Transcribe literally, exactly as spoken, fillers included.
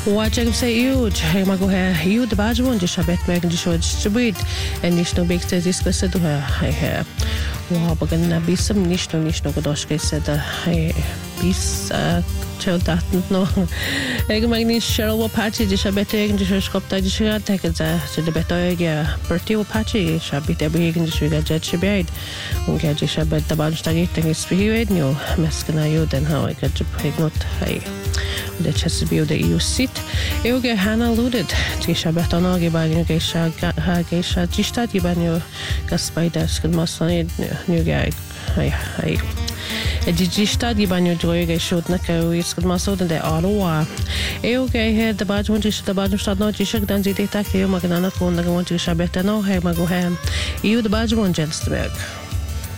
Watching say huge, hey mago he huge the badge one just a bit making the show distribute and nish no big to discuss it her hey wow but gonna be some nish no nish no godoshke said hey bis child that no hey magni Cheryl Apache just a bit taking the show up that she had taken to the better yeah Bertie Apache should be every in the sugar judge she bed okay just a bit the bunch that getting is period new meskana you then how I got to pay not hey the Chesapeake that you sit. Eu get Hannah alluded to Shabbatana Gibanyo Gesha Gesha Gistad Gibanyo Gaspiders could must on it new guy. I I a Gistad Gibanyo Joy showed Naka is could must out in the Ottawa. Eu get here the badge one to the badge start not Jishak Danzi Data Magana Kona want to Shabbatano, Hemago Ham. You the badge one, Jensberg.